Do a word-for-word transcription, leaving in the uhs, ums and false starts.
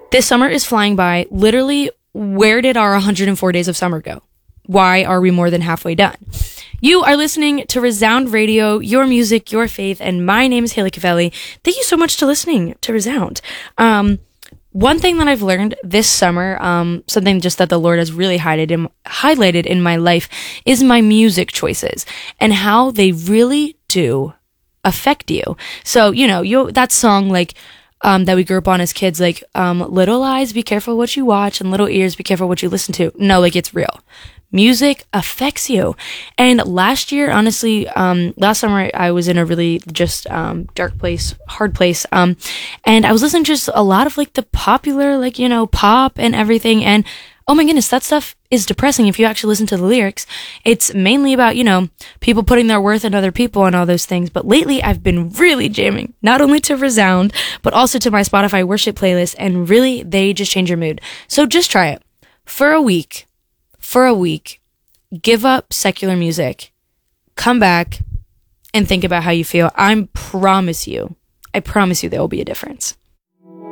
This summer is flying by. Literally, where did our one hundred four days of summer go? Why are we more than halfway done? You are listening to Resound Radio, your music, your faith, and my name is Haley Cavelli. Thank you so much to listening to Resound. Um, one thing that I've learned this summer, um, something just that the Lord has really highlighted in, highlighted in my life, is my music choices and how they really do affect you. So, you know, you that song, like, Um, that we grew up on as kids, like, um, little eyes, be careful what you watch, and little ears, be careful what you listen to. No, like, it's real. Music affects you. And last year, honestly, um, last summer, I was in a really just, um, dark place, hard place. Um, and I was listening to just a lot of, like, the popular, like, you know, pop and everything. And oh my goodness, that stuff is depressing if you actually listen to the lyrics. It's mainly about, you know, people putting their worth in other people and all those things. But lately, I've been really jamming, not only to Resound, but also to my Spotify worship playlist. And really, they just change your mood. So just try it. For a week, for a week, give up secular music. Come back and think about how you feel. I promise you, I promise you there will be a difference.